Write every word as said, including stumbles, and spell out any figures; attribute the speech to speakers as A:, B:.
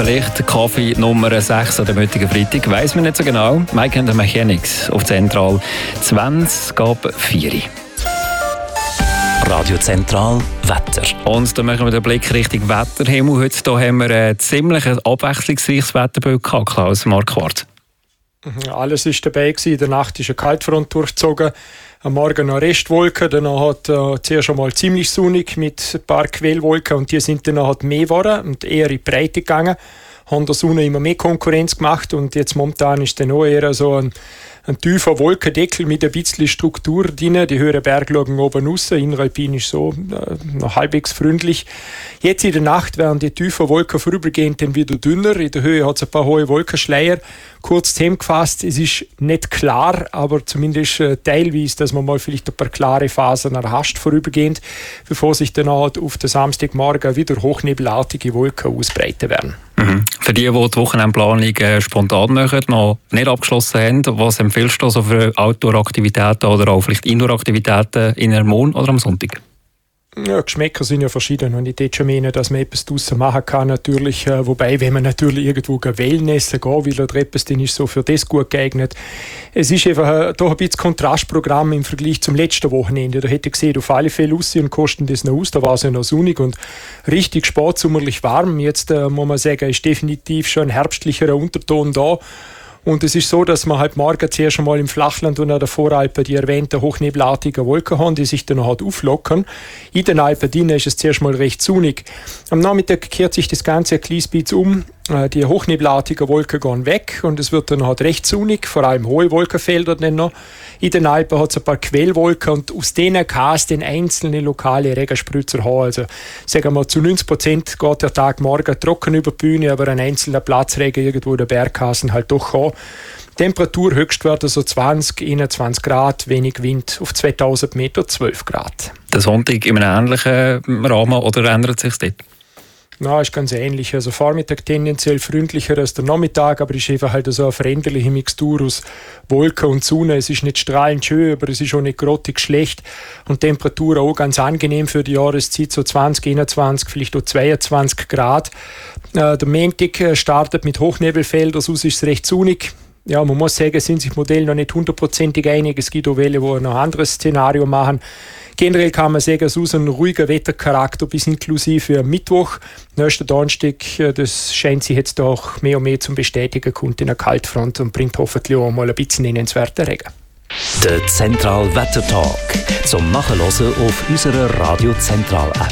A: Vielleicht Kaffee Nummer sechs an dem heutigen Freitag, weiss man nicht so genau. Mike and the Mechanics auf Zentral zwanzig ab vier.
B: Radio Zentral Wetter.
A: Und da machen wir den Blick Richtung Wetterhimmel. Heute hier haben wir ein ziemlich abwechslungsreiches Wetterbild gehabt, Klaus Marquardt.
C: Alles war dabei gewesen. In der Nacht ist eine Kaltfront durchgezogen. Am Morgen noch Restwolken, dann hat äh, zuerst einmal ziemlich sonnig mit ein paar Quellwolken und die sind dann halt mehr geworden und eher in die Breite gegangen. Haben der Sonne immer mehr Konkurrenz gemacht und jetzt momentan ist dann auch eher so ein, ein tiefer Wolkendeckel mit ein bisschen Struktur drin. Die höheren Berge schauen oben raus, Inneralpin ist so äh, noch halbwegs freundlich. Jetzt in der Nacht werden die tiefen Wolken vorübergehend dann wieder dünner. In der Höhe hat es ein paar hohe Wolkenschleier. Kurz zusammengefasst, es ist nicht klar, aber zumindest äh, teilweise, dass man mal vielleicht ein paar klare Phasen erhascht vorübergehend, bevor sich dann halt auf den Samstagmorgen wieder hochnebelartige Wolken ausbreiten werden.
A: Mhm. Für die, die die Wochenendplanung äh, spontan machen, noch nicht abgeschlossen haben, was empfiehlst du also für Outdoor-Aktivitäten oder auch vielleicht Indoor-Aktivitäten in Ermon oder am Sonntag?
C: Ja, Geschmäcker sind ja verschieden und ich würde schon meinen, dass man etwas draussen machen kann, natürlich, äh, wobei, wenn man natürlich irgendwo Wellnessen gehen will oder etwas, dann ist so für das gut geeignet. Es ist einfach äh, doch ein bisschen Kontrastprogramm im Vergleich zum letzten Wochenende. Da hätte ich gesehen, auf alle Fälle raus und kosten das noch aus, da war es ja noch sonnig und richtig sportsommerlich warm. Jetzt äh, muss man sagen, ist definitiv schon ein herbstlicherer Unterton da. Und es ist so, dass wir halt morgen zuerst einmal im Flachland und an der Voralpen die erwähnten hochnebelartigen Wolken haben, die sich dann noch halt auflockern. In den Alpen drinnen ist es zuerst mal recht sonnig. Am Nachmittag kehrt sich das Ganze ein kleines bisschen um. Die hochnebelartigen Wolken gehen weg und es wird dann halt recht sonnig, vor allem hohe Wolkenfelder dann noch. In den Alpen hat es ein paar Quellwolken und aus denen kann es dann einzelne lokale Regenspritzer haben. Also sagen wir, zu neunzig Prozent geht der Tag morgen trocken über die Bühne, aber ein einzelner Platzregen irgendwo in der Bergkassen halt doch haben. Temperatur Höchstwerte so zwanzig, einundzwanzig Grad, wenig Wind, auf zweitausend Meter zwölf Grad.
A: Der Sonntag in einem ähnlichen Rahmen oder ändert sich das?
C: Na, ist ganz ähnlich. Also Vormittag tendenziell freundlicher als der Nachmittag, aber es ist einfach halt so eine veränderliche Mixtur aus Wolken und Sonne. Es ist nicht strahlend schön, aber es ist auch nicht grottig schlecht. Und Temperatur auch ganz angenehm für die Jahreszeit, so zwanzig, einundzwanzig, vielleicht auch zweiundzwanzig Grad. Äh, der Montag startet mit Hochnebelfeldern, sonst ist es recht sonnig. Ja, man muss sagen, sind sich Modelle noch nicht hundertprozentig einig. Es gibt auch welche, die ein anderes Szenario machen. Generell kann man sagen, es ist ein ruhiger Wettercharakter bis inklusive Mittwoch. Nächster Donnerstag, das scheint sich jetzt auch mehr und mehr zum Bestätigen, kommt in eine Kaltfront und bringt hoffentlich auch mal ein bisschen nennenswerten Regen.
B: Der Zentral Wetter Talk zum Nachhören auf unserer Radio Zentral App.